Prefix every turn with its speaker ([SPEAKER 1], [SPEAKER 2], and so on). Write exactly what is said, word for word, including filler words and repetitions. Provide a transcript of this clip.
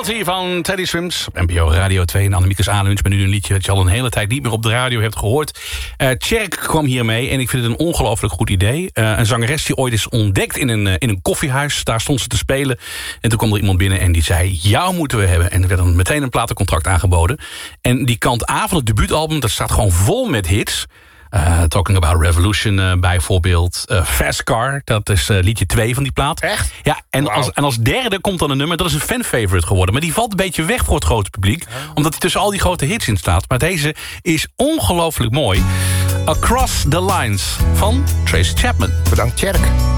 [SPEAKER 1] Royalty van Teddy Swims. N P O Radio twee en Annemiekes A-lunch. Met nu een liedje dat je al een hele tijd niet meer op de radio hebt gehoord. Uh, Tjerk kwam hiermee en ik vind het een ongelooflijk goed idee. Uh, een zangeres die ooit is ontdekt in een, uh, in een koffiehuis. Daar stond ze te spelen. En toen kwam er iemand binnen en die zei... jou moeten we hebben. En er werd dan meteen een platencontract aangeboden. En die kant A van het debuutalbum... dat staat gewoon vol met hits... Uh, Talking About Revolution uh, bijvoorbeeld. Uh, Fast Car, dat is uh, liedje twee van die plaat.
[SPEAKER 2] Echt?
[SPEAKER 1] Ja, en,
[SPEAKER 2] wow. als,
[SPEAKER 1] en als derde komt dan een nummer... dat is een fan-favorite geworden. Maar die valt een beetje weg voor het grote publiek. Oh. Omdat hij tussen al die grote hits in staat. Maar deze is ongelooflijk mooi. Across the Lines van Tracy Chapman.
[SPEAKER 2] Bedankt, Tjerk.